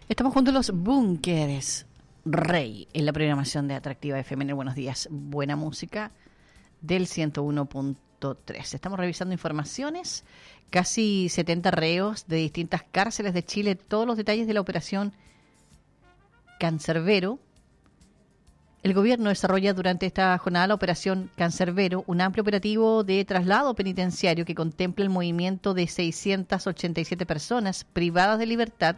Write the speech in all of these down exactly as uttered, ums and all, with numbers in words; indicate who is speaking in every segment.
Speaker 1: Estamos junto a los Búnkeres Rey en la programación de Atractiva F M. Buenos días, buena música del ciento uno punto tres. Estamos revisando informaciones, casi setenta reos de distintas cárceles de Chile, todos los detalles de la operación Cancerbero. El gobierno desarrolla durante esta jornada la operación Cancerbero, un amplio operativo de traslado penitenciario que contempla el movimiento de seiscientas ochenta y siete personas privadas de libertad.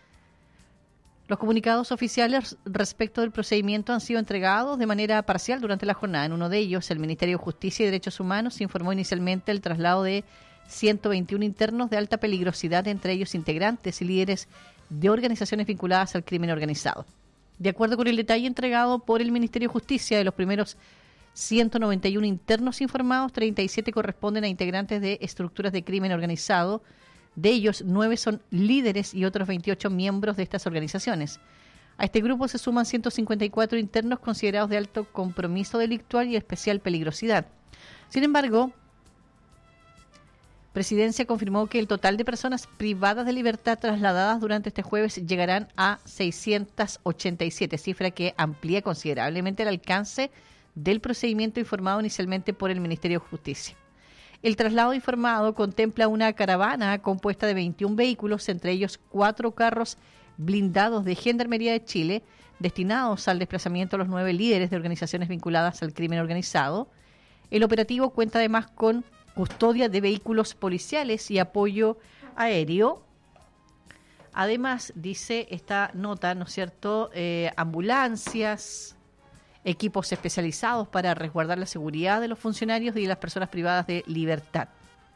Speaker 1: Los comunicados oficiales respecto del procedimiento han sido entregados de manera parcial durante la jornada. En uno de ellos, el Ministerio de Justicia y Derechos Humanos informó inicialmente el traslado de ciento veintiuno internos de alta peligrosidad, entre ellos integrantes y líderes de organizaciones vinculadas al crimen organizado. De acuerdo con el detalle entregado por el Ministerio de Justicia, de los primeros ciento noventa y uno internos informados, treinta y siete corresponden a integrantes de estructuras de crimen organizado. De ellos, nueve son líderes y otros veintiocho miembros de estas organizaciones. A este grupo se suman ciento cincuenta y cuatro internos considerados de alto compromiso delictual y especial peligrosidad. Sin embargo, Presidencia confirmó que el total de personas privadas de libertad trasladadas durante este jueves llegarán a seiscientas ochenta y siete, cifra que amplía considerablemente el alcance del procedimiento informado inicialmente por el Ministerio de Justicia. El traslado informado contempla una caravana compuesta de veintiún vehículos, entre ellos cuatro carros blindados de Gendarmería de Chile, destinados al desplazamiento de los nueve líderes de organizaciones vinculadas al crimen organizado. El operativo cuenta además con custodia de vehículos policiales y apoyo aéreo. Además, dice esta nota, ¿no es cierto?, eh, ambulancias, equipos especializados para resguardar la seguridad de los funcionarios y de las personas privadas de libertad.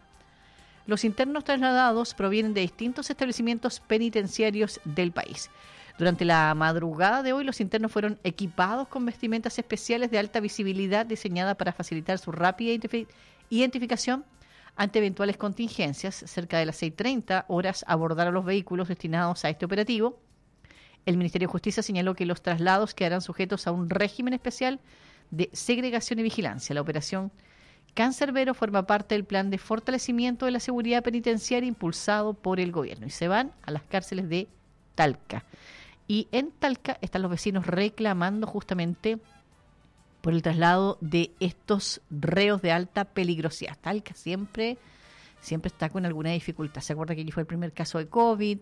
Speaker 1: Los internos trasladados provienen de distintos establecimientos penitenciarios del país. Durante la madrugada de hoy, los internos fueron equipados con vestimentas especiales de alta visibilidad diseñadas para facilitar su rápida identif- identificación ante eventuales contingencias. Cerca de las seis treinta horas abordaron los vehículos destinados a este operativo. El Ministerio de Justicia señaló que los traslados quedarán sujetos a un régimen especial de segregación y vigilancia. La operación Cancerbero forma parte del plan de fortalecimiento de la seguridad penitenciaria impulsado por el gobierno y se van a las cárceles de Talca. Y en Talca están los vecinos reclamando justamente por el traslado de estos reos de alta peligrosidad. Talca siempre, siempre está con alguna dificultad. ¿Se acuerda que aquí fue el primer caso de COVID?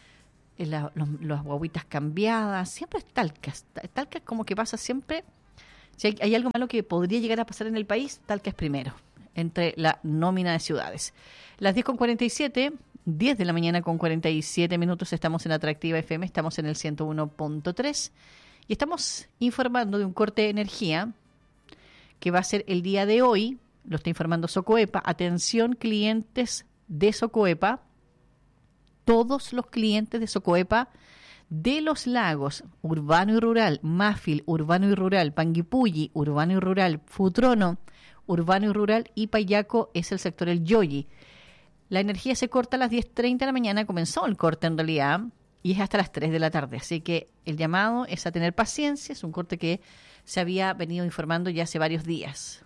Speaker 1: La, los, las guaguitas cambiadas, siempre es Talca. Talca es como que pasa siempre. Si hay, hay algo malo que podría llegar a pasar en el país, Talca es primero, entre la nómina de ciudades. Las diez con cuarenta y siete, diez de la mañana con cuarenta y siete minutos, estamos en Atractiva F M, estamos en el ciento uno punto tres y estamos informando de un corte de energía que va a ser el día de hoy, lo está informando Socoepa. Atención, clientes de Socoepa. Todos los clientes de Socoepa de los lagos, urbano y rural, Mafil, urbano y rural, Panguipulli, urbano y rural, Futrono, urbano y rural, y Payaco es el sector El Yoyi. La energía se corta a las diez treinta de la mañana, comenzó el corte en realidad, y es hasta las tres de la tarde. Así que el llamado es a tener paciencia, es un corte que se había venido informando ya hace varios días.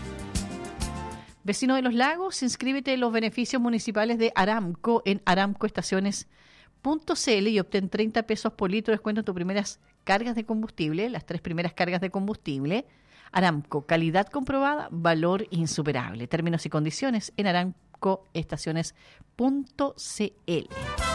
Speaker 1: Vecino de los Lagos, inscríbete en los beneficios municipales de Aramco en aramco estaciones punto c l y obtén treinta pesos por litro de descuento en tus primeras cargas de combustible, las tres primeras cargas de combustible. Aramco, calidad comprobada, valor insuperable. Términos y condiciones en aramco estaciones punto c l.